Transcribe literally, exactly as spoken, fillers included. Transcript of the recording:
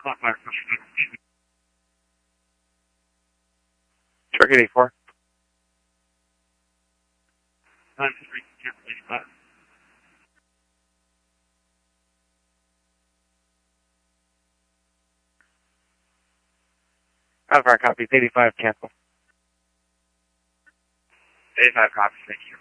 Target eighty-four. Out of our copies, eighty-five, cancel. eighty-five copies, thank you.